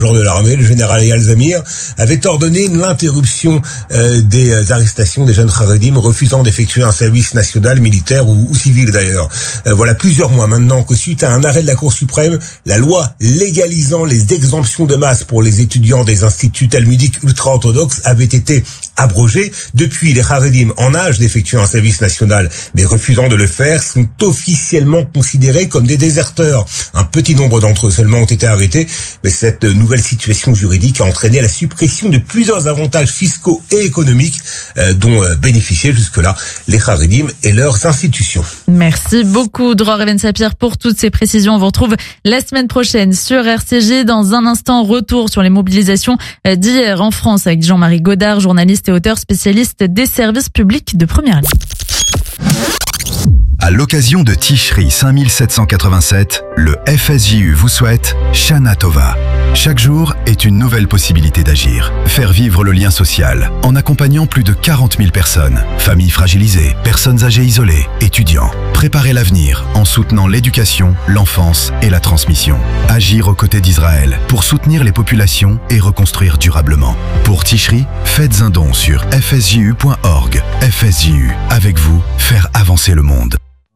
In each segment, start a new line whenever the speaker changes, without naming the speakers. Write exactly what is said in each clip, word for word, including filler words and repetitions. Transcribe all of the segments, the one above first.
de l'armée, le général Eyal Zamir, avait ordonné l'interruption euh, des arrestations des jeunes Haredim refusant d'effectuer un service national, militaire ou, ou civil d'ailleurs. Euh, voilà plusieurs mois maintenant que suite à un arrêt de la Cour suprême, la loi légalisant les exemptions de masse pour les étudiants des instituts talmudiques ultra-orthodoxes avait été abrogée. Depuis, les Haredim en âge d'effectuer un service national, mais refusant de le faire, sont officiellement considérés comme des déserteurs. Un petit nombre d'entre eux seulement ont été arrêtés, mais cette nouvelle situation juridique a entraîné la suppression de plusieurs avantages fiscaux et économiques euh, dont euh, bénéficiaient jusque-là les Haredim et leurs institutions.
Merci beaucoup Dror Even Sapir pour toutes ces précisions. On vous retrouve la semaine prochaine sur R C J. Dans un instant, retour sur les mobilisations d'hier en France avec Jean-Marie Godard, journaliste et auteur spécialiste des services publics de première ligne.
À l'occasion de Tishri cinq mille sept cent quatre-vingt-sept, le F S J U vous souhaite Shana Tova. Chaque jour est une nouvelle possibilité d'agir. Faire vivre le lien social en accompagnant plus de quarante mille personnes. Familles fragilisées, personnes âgées isolées, étudiants. Préparer l'avenir en soutenant l'éducation, l'enfance et la transmission. Agir aux côtés d'Israël pour soutenir les populations et reconstruire durablement. Pour Tishri, faites un don sur f s j u point org. F S J U, avec vous, faire avancer le monde.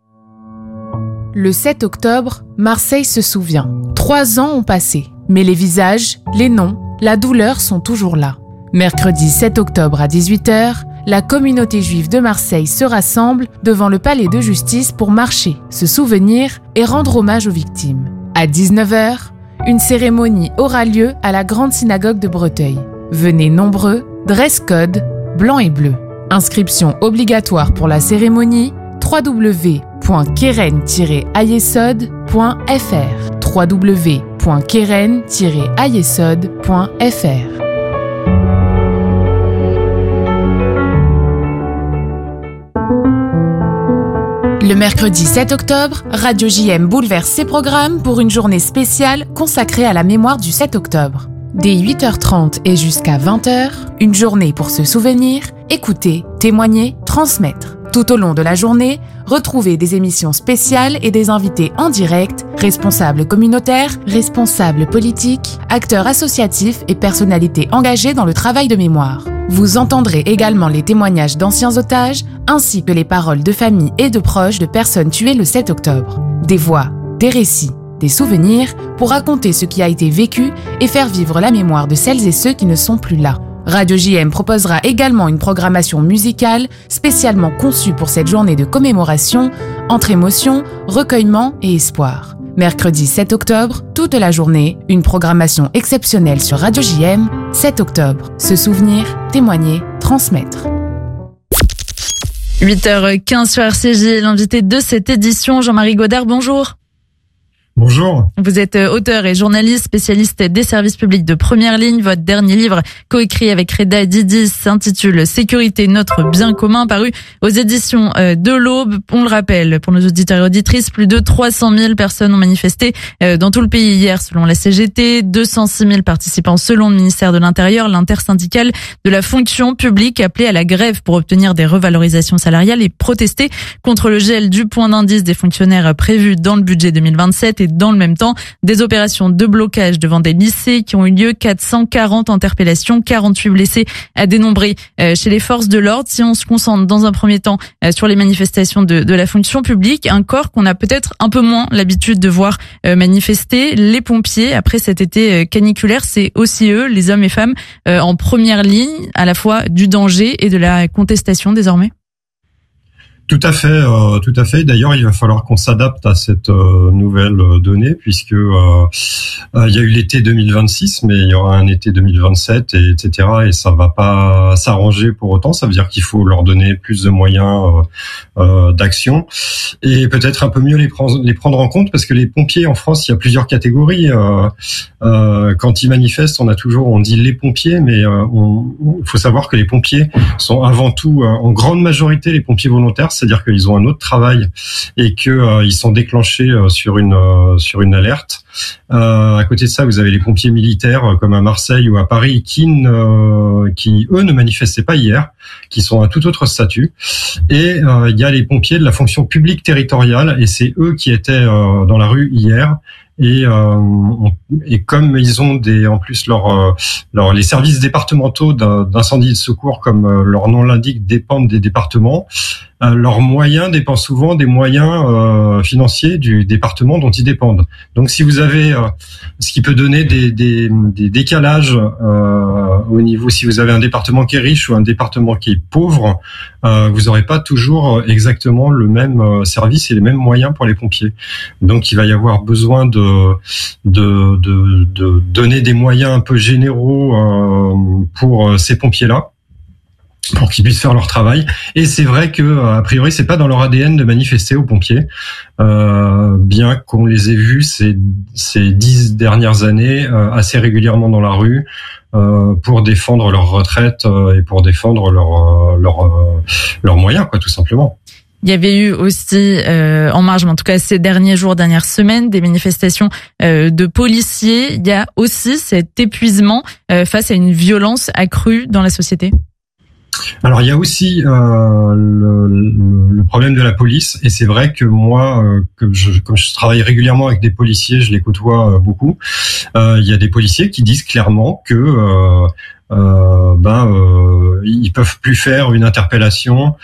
Le sept octobre, Marseille se souvient. Trois ans ont passé, mais les visages, les noms, la douleur sont toujours là. Mercredi sept octobre à dix-huit heures, la communauté juive de Marseille se rassemble devant le palais de justice pour marcher, se souvenir et rendre hommage aux victimes. À dix-neuf heures, une cérémonie aura lieu à la grande synagogue de Breteuil. Venez nombreux, dress code, blanc et bleu. Inscription obligatoire pour la cérémonie, w w w point keren tiret ayesod point f r w w w point keren tiret ayesod point f r. Le mercredi sept octobre, Radio J M bouleverse ses programmes pour une journée spéciale consacrée à la mémoire du sept octobre. Dès huit heures trente et jusqu'à vingt heures, une journée pour se souvenir, écouter, témoigner, transmettre. Tout au long de la journée, retrouvez des émissions spéciales et des invités en direct, responsables communautaires, responsables politiques, acteurs associatifs et personnalités engagées dans le travail de mémoire. Vous entendrez également les témoignages d'anciens otages, ainsi que les paroles de familles et de proches de personnes tuées le sept octobre. Des voix, des récits, des souvenirs pour raconter ce qui a été vécu et faire vivre la mémoire de celles et ceux qui ne sont plus là. Radio J M proposera également une programmation musicale spécialement conçue pour cette journée de commémoration, entre émotion, recueillement et espoir. Mercredi sept octobre, toute la journée, une programmation exceptionnelle sur Radio J M. sept octobre, se souvenir, témoigner, transmettre.
huit heures quinze sur R C J, l'invité de cette édition, Jean-Marie Godard, bonjour.
Bonjour.
Vous êtes auteur et journaliste spécialiste des services publics de première ligne. Votre dernier livre, coécrit avec Reda Didi, s'intitule Sécurité, notre bien commun, paru aux éditions de l'Aube. On le rappelle, pour nos auditeurs et auditrices, plus de trois cent mille personnes ont manifesté dans tout le pays hier, selon la C G T. deux cent six mille participants selon le ministère de l'Intérieur. L'intersyndicale de la fonction publique appelée à la grève pour obtenir des revalorisations salariales et protester contre le gel du point d'indice des fonctionnaires prévu dans le budget deux mille vingt-sept. Et dans le même temps, des opérations de blocage devant des lycées qui ont eu lieu, quatre cent quarante interpellations, quarante-huit blessés à dénombrer chez les forces de l'ordre. Si on se concentre dans un premier temps sur les manifestations de, de la fonction publique, un corps qu'on a peut-être un peu moins l'habitude de voir manifester, les pompiers, après cet été caniculaire, c'est aussi eux, les hommes et femmes, en première ligne, à la fois du danger et de la contestation désormais.
Tout à fait, euh, tout à fait. D'ailleurs, il va falloir qu'on s'adapte à cette euh, nouvelle euh, donnée, puisque euh, euh, il y a eu l'été deux mille vingt-six, mais il y aura un été deux mille vingt-sept, et etc. Et ça va pas s'arranger pour autant. Ça veut dire qu'il faut leur donner plus de moyens euh, euh, d'action et peut-être un peu mieux les prendre, les prendre en compte, parce que les pompiers en France, il y a plusieurs catégories. Euh, euh, quand ils manifestent, on a toujours, on dit les pompiers, mais euh, il faut savoir que les pompiers sont avant tout, euh, en grande majorité, les pompiers volontaires. C'est-à-dire qu'ils ont un autre travail et que euh, ils sont déclenchés euh, sur une euh, sur une alerte. Euh, à côté de ça, vous avez les pompiers militaires euh, comme à Marseille ou à Paris qui ne, qui eux ne manifestaient pas hier, qui sont à tout autre statut. Et euh, il y a les pompiers de la fonction publique territoriale, et c'est eux qui étaient euh, dans la rue hier Et, euh, on, et comme ils ont des, en plus leur, leur les services départementaux d'incendie et de secours, comme leur nom l'indique, dépendent des départements. Euh, leurs moyens dépendent souvent des moyens euh, financiers du département dont ils dépendent. Donc, si vous avez, euh, ce qui peut donner des, des, des décalages euh, au niveau, si vous avez un département qui est riche ou un département qui est pauvre, euh, vous n'aurez pas toujours exactement le même euh, service et les mêmes moyens pour les pompiers. Donc, il va y avoir besoin de de, de, de donner des moyens un peu généraux euh, pour euh, ces pompiers-là, pour qu'ils puissent faire leur travail. Et c'est vrai que, a priori, c'est pas dans leur A D N de manifester aux pompiers, euh, bien qu'on les ait vus ces, ces dix dernières années euh, assez régulièrement dans la rue euh, pour défendre leur retraite euh, et pour défendre leurs leur, euh, leurs moyens, quoi, tout simplement.
Il y avait eu aussi, euh, en marge, mais en tout cas ces derniers jours, dernières semaines, des manifestations euh, de policiers. Il y a aussi cet épuisement euh, face à une violence accrue dans la société.
Alors il y a aussi euh, le, le problème de la police, et c'est vrai que moi, euh, que je, comme je travaille régulièrement avec des policiers, je les côtoie euh, beaucoup. Euh, il y a des policiers qui disent clairement que euh, euh, ben euh, ils peuvent plus faire une interpellation,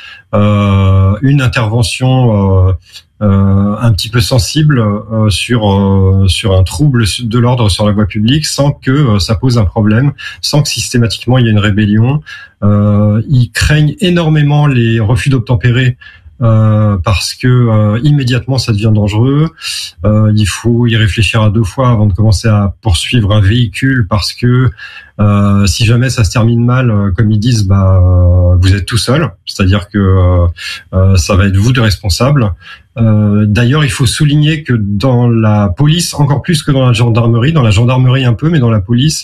euh, une intervention euh, euh, un petit peu sensible euh, sur euh, sur un trouble de l'ordre sur la voie publique sans que euh, ça pose un problème, sans que systématiquement il y ait une rébellion. Euh, ils craignent énormément les refus d'obtempérer euh, parce que euh, immédiatement ça devient dangereux. Euh, il faut y réfléchir à deux fois avant de commencer à poursuivre un véhicule parce que euh, si jamais ça se termine mal, euh, comme ils disent, bah euh, vous êtes tout seul, c'est-à-dire que euh, euh, ça va être vous de responsable. Euh, d'ailleurs, il faut souligner que dans la police, encore plus que dans la gendarmerie, dans la gendarmerie un peu, mais dans la police,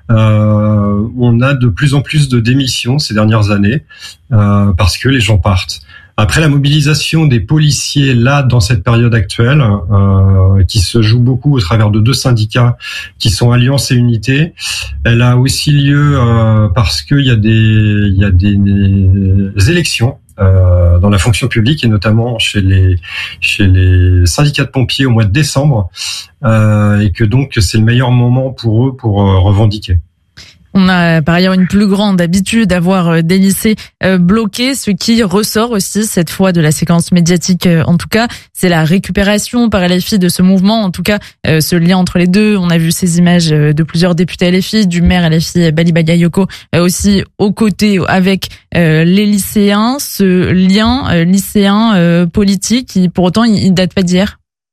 euh, on a de plus en plus de démissions ces dernières années euh, parce que les gens partent. Après la mobilisation des policiers là dans cette période actuelle, euh, qui se joue beaucoup au travers de deux syndicats qui sont Alliance et Unité, elle a aussi lieu euh, parce qu'il y a des il y a des, des élections euh, dans la fonction publique et notamment chez les chez les syndicats de pompiers au mois de décembre euh, et que donc c'est le meilleur moment pour eux pour euh, revendiquer.
On a par ailleurs une plus grande habitude d'avoir des lycées bloqués. Ce qui ressort aussi cette fois de la séquence médiatique, en tout cas, c'est la récupération par L F I de ce mouvement. En tout cas, ce lien entre les deux. On a vu ces images de plusieurs députés L F I, du maire L F I Bali Bagayoko aussi aux côtés avec les lycéens. Ce lien lycéen politique, qui pour autant il date pas d'hier.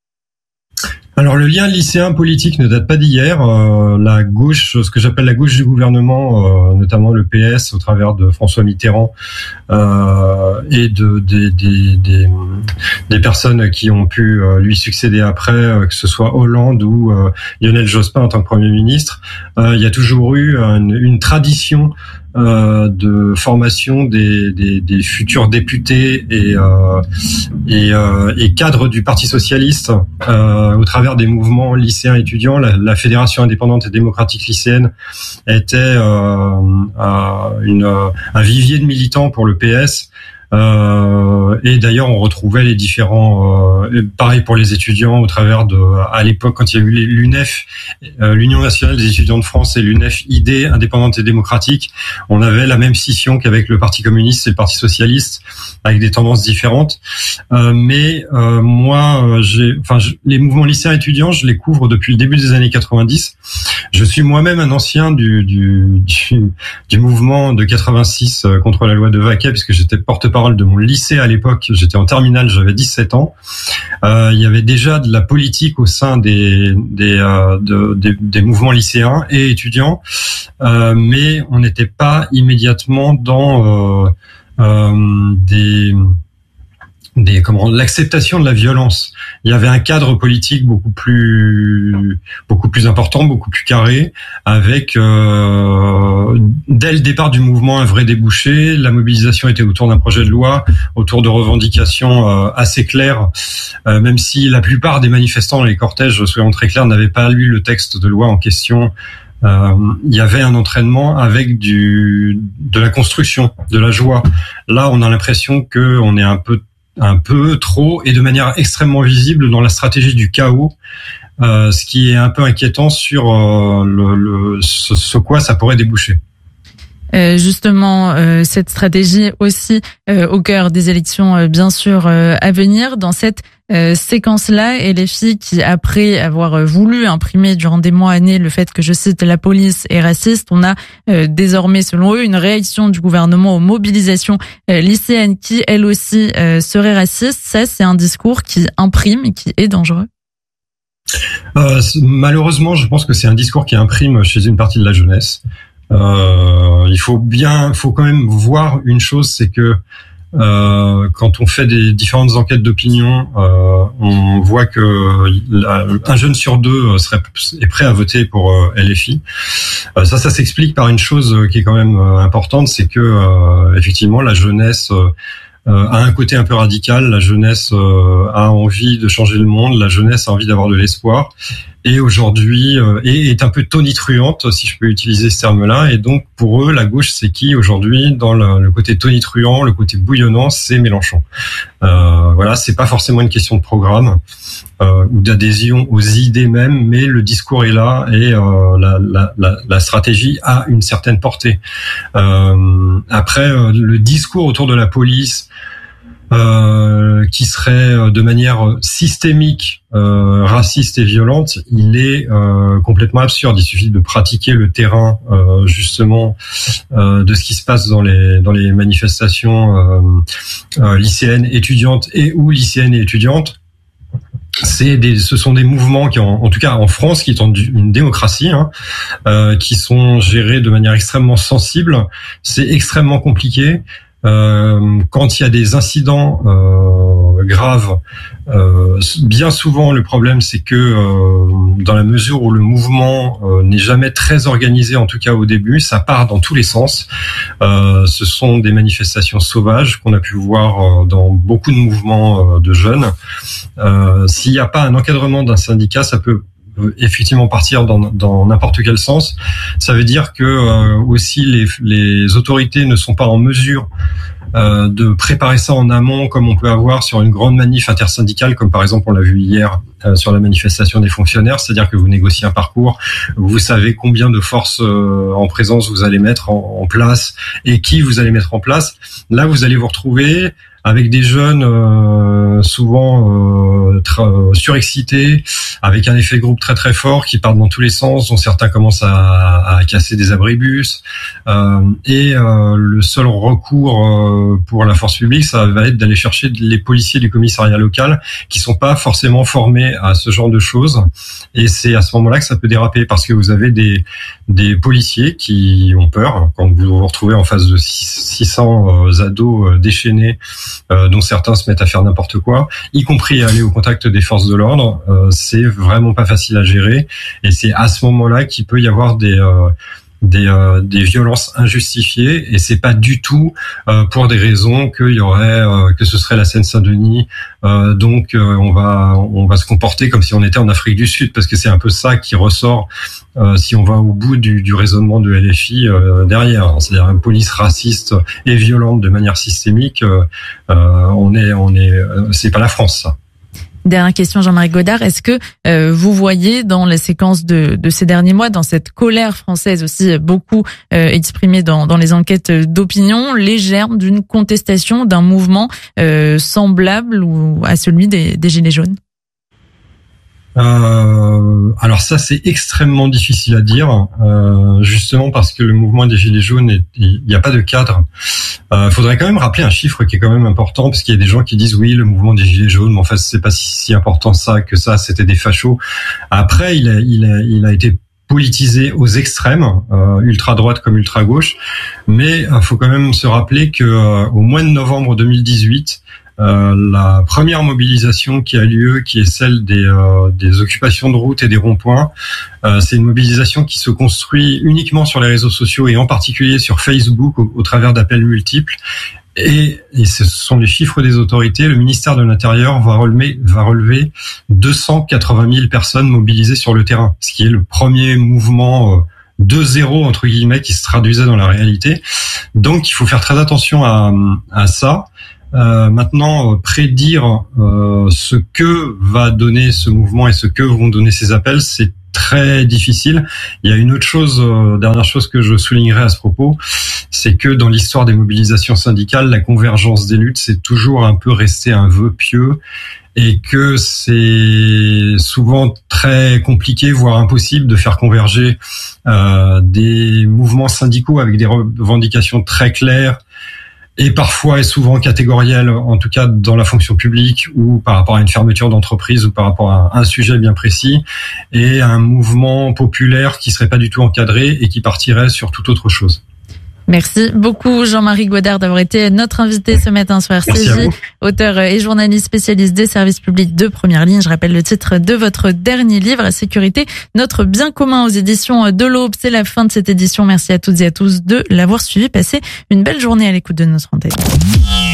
Alors le lien lycéen politique ne date pas d'hier. Euh, la gauche, ce que j'appelle la gauche du gouvernement, euh, notamment le P S au travers de François Mitterrand euh, et de des, des, des, des personnes qui ont pu euh, lui succéder après, euh, que ce soit Hollande ou euh, Lionel Jospin en tant que Premier ministre, euh, il y a toujours eu une, une tradition Euh, de formation des, des, des futurs députés et, euh, et, euh, et cadres du Parti socialiste euh, au travers des mouvements lycéens étudiants. La, la Fédération indépendante et démocratique lycéenne était euh, une, un vivier de militants pour le P S. Euh, et d'ailleurs, on retrouvait les différents, euh, pareil pour les étudiants au travers de, à l'époque quand il y a eu l'U N E F, euh, l'Union nationale des étudiants de France et l'U N E F I D, indépendante et démocratique, on avait la même scission qu'avec le Parti communiste et le Parti socialiste, avec des tendances différentes. Euh, mais euh, moi, j'ai, enfin, je, les mouvements lycéens étudiants, je les couvre depuis le début des années quatre-vingt-dix. Je suis moi-même un ancien du du du, du mouvement de quatre-vingt-six contre la loi de Vaquet, puisque j'étais porte-parole de mon lycée à l'époque. J'étais en terminale, j'avais dix-sept ans. Euh, il y avait déjà de la politique au sein des des euh, de, des, des mouvements lycéens et étudiants, euh, mais on n'était pas immédiatement dans euh, euh, des des comment l'acceptation de la violence. Il y avait un cadre politique beaucoup plus beaucoup plus important, beaucoup plus carré, avec euh, dès le départ du mouvement un vrai débouché. La mobilisation était autour d'un projet de loi, autour de revendications euh, assez claires, euh, même si la plupart des manifestants dans les cortèges, soyons très clairs, n'avaient pas lu le texte de loi en question. Euh, il y avait un entraînement avec du de la construction, de la joie. Là, on a l'impression que on est un peu un peu trop et de manière extrêmement visible dans la stratégie du chaos, euh, ce qui est un peu inquiétant sur euh, le, le ce, ce quoi ça pourrait déboucher.
Euh, justement, euh, cette stratégie aussi euh, au cœur des élections, euh, bien sûr, euh, à venir. Dans cette euh, séquence-là, et les filles qui, après avoir voulu imprimer durant des mois, années, le fait que, je cite, la police est raciste, on a euh, désormais, selon eux, une réaction du gouvernement aux mobilisations euh, lycéennes qui, elles aussi, euh, seraient racistes. Ça, c'est un discours qui imprime et qui est dangereux.
Euh, malheureusement, je pense que c'est un discours qui imprime chez une partie de la jeunesse. Euh, il faut bien, faut quand même voir une chose, c'est que euh, quand on fait des différentes enquêtes d'opinion, euh, on voit que la, un jeune sur deux serait est prêt à voter pour euh, L F I. Euh, ça, ça s'explique par une chose qui est quand même euh, importante, c'est que euh, effectivement la jeunesse euh, Euh, a un côté un peu radical, la jeunesse euh, a envie de changer le monde, la jeunesse a envie d'avoir de l'espoir, et aujourd'hui euh, et est un peu tonitruante, si je peux utiliser ce terme-là, et donc pour eux, la gauche, c'est qui aujourd'hui dans le, le côté tonitruant, le côté bouillonnant, c'est Mélenchon. Euh, voilà, c'est pas forcément une question de programme euh, ou d'adhésion aux idées mêmes, mais le discours est là et euh, la, la, la, la stratégie a une certaine portée. Euh, après, euh, le discours autour de la police, Euh, qui serait de manière systémique euh, raciste et violente, il est euh, complètement absurde. Il suffit de pratiquer le terrain euh, justement euh, de ce qui se passe dans les dans les manifestations euh, euh, lycéennes, étudiantes et ou lycéennes et étudiantes. C'est des, ce sont des mouvements qui, en, en tout cas en France, qui est une démocratie, hein, euh, qui sont gérés de manière extrêmement sensible. C'est extrêmement compliqué. Euh, quand il y a des incidents euh, graves, euh, bien souvent le problème c'est que euh, dans la mesure où le mouvement euh, n'est jamais très organisé, en tout cas au début, ça part dans tous les sens. Euh, ce sont des manifestations sauvages qu'on a pu voir euh, dans beaucoup de mouvements euh, de jeunes. Euh, s'il n'y a pas un encadrement d'un syndicat, ça peut effectivement partir dans, dans n'importe quel sens. Ça veut dire que euh, aussi les, les autorités ne sont pas en mesure euh, de préparer ça en amont, comme on peut avoir sur une grande manif intersyndicale, comme par exemple on l'a vu hier euh, sur la manifestation des fonctionnaires. C'est-à-dire que vous négociez un parcours, vous savez combien de forces euh, en présence vous allez mettre en, en place et qui vous allez mettre en place. Là, vous allez vous retrouver avec des jeunes euh, souvent euh, tra- surexcités, avec un effet de groupe très très fort qui part dans tous les sens, dont certains commencent à, à casser des abribus. Euh, et euh, le seul recours euh, pour la force publique, ça va être d'aller chercher les policiers du commissariat local qui sont pas forcément formés à ce genre de choses. Et c'est à ce moment-là que ça peut déraper, parce que vous avez des des policiers qui ont peur quand vous vous retrouvez en face de six cents euh, ados euh, déchaînés, Euh, dont certains se mettent à faire n'importe quoi, y compris à aller au contact des forces de l'ordre. Euh, c'est vraiment pas facile à gérer, et c'est à ce moment-là qu'il peut y avoir des euh, des, euh, des violences injustifiées, et c'est pas du tout euh, pour des raisons qu'il y aurait euh, que ce serait la Seine-Saint-Denis, euh, donc euh, on va on va se comporter comme si on était en Afrique du Sud, parce que c'est un peu ça qui ressort euh, si on va au bout du, du raisonnement de L F I euh, derrière, c'est-à-dire une police raciste et violente de manière systémique. Euh, euh, on est on est euh, c'est pas la France, ça.
Dernière question, Jean-Marie Godard. Est-ce que euh, vous voyez dans les séquences de, de ces derniers mois, dans cette colère française aussi beaucoup euh, exprimée dans, dans les enquêtes d'opinion, les germes d'une contestation, d'un mouvement euh, semblable ou à celui des, des Gilets jaunes ?
Euh, alors ça, c'est extrêmement difficile à dire, euh, justement parce que le mouvement des Gilets jaunes, il n'y a pas de cadre. Il euh, faudrait quand même rappeler un chiffre qui est quand même important, parce qu'il y a des gens qui disent oui, le mouvement des Gilets jaunes, mais en fait, c'est pas si, si important ça que ça, c'était des fachos. Après, il a, il a, il a été politisé aux extrêmes, euh, ultra droite comme ultra gauche, mais il faut quand même se rappeler que euh, au mois de novembre deux mille dix-huit, Euh, la première mobilisation qui a lieu, qui est celle des, euh, des occupations de routes et des ronds-points, euh, c'est une mobilisation qui se construit uniquement sur les réseaux sociaux et en particulier sur Facebook au, au travers d'appels multiples. Et, et ce sont les chiffres des autorités. Le ministère de l'Intérieur va relever, va relever deux cent quatre-vingt mille personnes mobilisées sur le terrain, ce qui est le premier mouvement euh, de zéro entre guillemets qui se traduisait dans la réalité. Donc il faut faire très attention à, à ça. Euh, maintenant, euh, prédire euh, ce que va donner ce mouvement et ce que vont donner ces appels, c'est très difficile. Il y a une autre chose, euh, dernière chose que je soulignerai à ce propos, c'est que dans l'histoire des mobilisations syndicales, la convergence des luttes, c'est toujours un peu resté un vœu pieux et que c'est souvent très compliqué, voire impossible de faire converger euh, des mouvements syndicaux avec des revendications très claires et parfois et souvent catégorielles, en tout cas dans la fonction publique ou par rapport à une fermeture d'entreprise ou par rapport à un sujet bien précis, et un mouvement populaire qui serait pas du tout encadré et qui partirait sur toute autre chose.
Merci beaucoup Jean-Marie Godard d'avoir été notre invité ce matin sur R C J, auteur et journaliste spécialiste des services publics de première ligne. Je rappelle le titre de votre dernier livre, Sécurité, notre bien commun, aux éditions de l'Aube. C'est la fin de cette édition. Merci à toutes et à tous de l'avoir suivi. Passez une belle journée à l'écoute de notre antenne.